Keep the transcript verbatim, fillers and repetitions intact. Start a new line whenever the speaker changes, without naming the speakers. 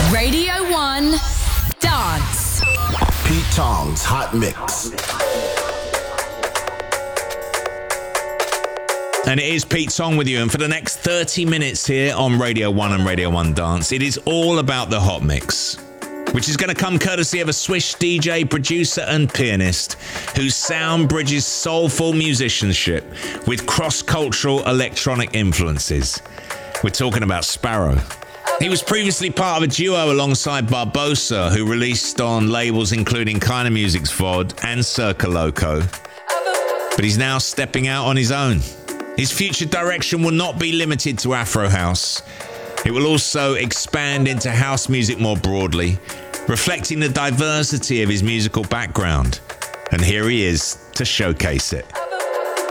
Radio one Dance.
Pete Tong's Hot Mix.
And it is Pete Tong with you, and for the next thirty minutes here on Radio one and Radio one Dance, it is all about the Hot Mix, which is going to come courtesy of a Swiss D J, producer and pianist whose sound bridges soulful musicianship with cross-cultural electronic influences. We're talking about Sparrow. He was previously part of a duo alongside Barbosa, who released on labels including Kinda Music's V O D and Circa Loco. But he's now stepping out on his own. His future direction will not be limited to Afro House. It will also expand into house music more broadly, reflecting the diversity of his musical background. And here he is to showcase it.